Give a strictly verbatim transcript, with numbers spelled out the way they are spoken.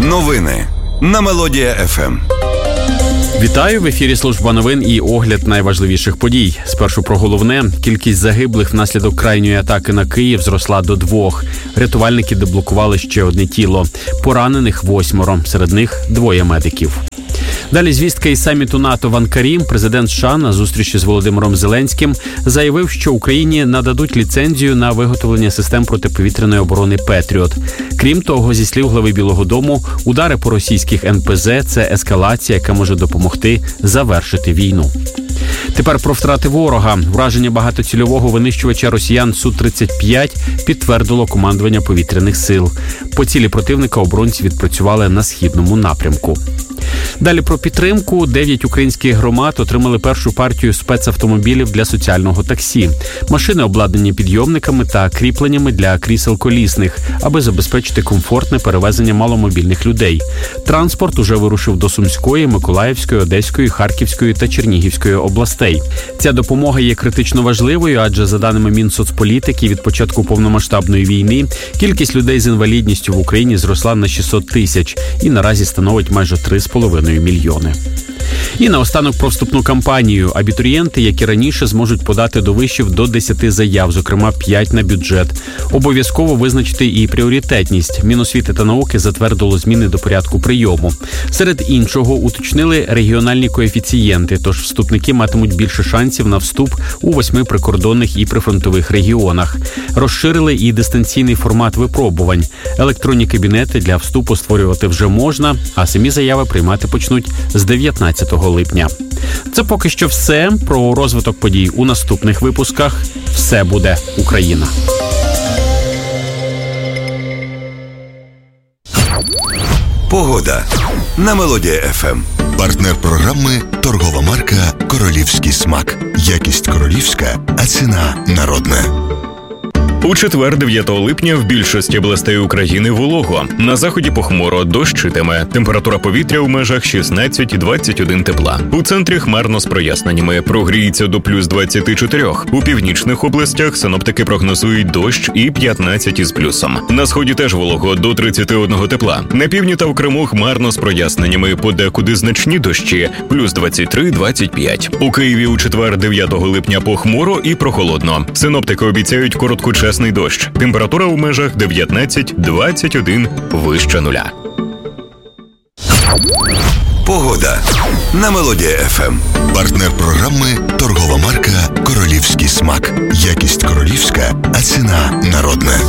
Новини на Мелодія еф ем. Вітаю! В ефірі служба новин і огляд найважливіших подій. Спершу про головне. Кількість загиблих внаслідок крайньої атаки на Київ зросла до двох. Рятувальники деблокували ще одне тіло. Поранених восьмеро. Серед них двоє медиків. Далі звістка із саміту НАТО в Анкарі. Президент США на зустрічі з Володимиром Зеленським заявив, що Україні нададуть ліцензію на виготовлення систем протиповітряної оборони «Петріот». Крім того, зі слів глави Білого дому, удари по російських ен пе зе – це ескалація, яка може допомогти завершити війну. Тепер про втрати ворога. Враження багатоцільового винищувача росіян Су тридцять п'ять підтвердило командування повітряних сил. По цілі противника оборонці відпрацювали на східному напрямку. Далі про підтримку. Дев'ять українських громад отримали першу партію спецавтомобілів для соціального таксі. Машини обладнані підйомниками та кріпленнями для крісел колісних, аби забезпечити комфортне перевезення маломобільних людей. Транспорт уже вирушив до Сумської, Миколаївської, Одеської, Харківської та Чернігівської областей. Ця допомога є критично важливою, адже, за даними Мінсоцполітики, від початку повномасштабної війни кількість людей з інвалідністю в Україні зросла на шістсот тисяч і наразі становить майже три з половиною мільйони. І наостанок про вступну кампанію. Абітурієнти, як і раніше, зможуть подати до вишів до десяти заяв, зокрема п'ять на бюджет. Обов'язково визначити і пріоритетність. Міносвіти та науки затвердило зміни до порядку прийому. Серед іншого, уточнили регіональні коефіцієнти, тож вступники матимуть більше шансів на вступ у восьми прикордонних і прифронтових регіонах. Розширили і дистанційний формат випробувань. Електронні кабінети для вступу створювати вже можна, а самі заяви приймати почнуть з дев'ятнадцятого липня. Це поки що все. Про розвиток подій у наступних випусках. Все буде Україна. Погода на Мелодія еф ем. Партнер програми – торгова марка «Королівський смак». Якість королівська, а ціна народна. У четвер, дев'ятого липня, в більшості областей України волого. На заході похмуро, дощитиме. Температура повітря у межах шістнадцять - двадцять один тепла. У центрі хмарно з проясненнями. Прогріється до плюс двадцять чотири. У північних областях синоптики прогнозують дощ і п'ятнадцять із плюсом. На сході теж волого, до тридцять один тепла. На півдні та в Криму хмарно з проясненнями. Подекуди значні дощі. Плюс двадцять три - двадцять п'ять. У Києві у четвер, дев'ятого липня, похмуро і прохолодно. Синоптики обіцяють короткочасний дощ. Температура у межах дев'ятнадцять - двадцять один вище нуля. Погода на Мелодія еф ем. Партнер програми – торгова марка «Королівський смак». Якість королівська, а ціна народна.